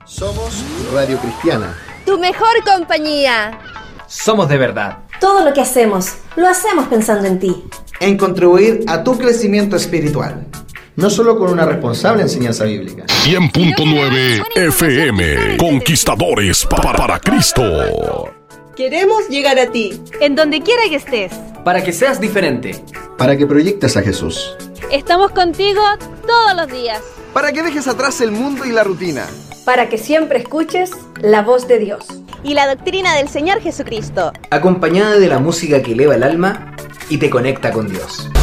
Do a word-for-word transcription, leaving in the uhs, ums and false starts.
Somos Radio Cristiana, tu mejor compañía. Somos de verdad. Todo lo que hacemos, lo hacemos pensando en ti. En contribuir a tu crecimiento espiritual. No solo con una responsable enseñanza bíblica. cien punto nueve F M, Conquistadores para, para Cristo. Queremos llegar a ti, en donde quiera que estés. Para que seas diferente. Para que proyectes a Jesús. Estamos contigo todos los días. Para que dejes atrás el mundo y la rutina. Para que siempre escuches la voz de Dios. Y la doctrina del Señor Jesucristo. Acompañada de la música que eleva el alma y te conecta con Dios.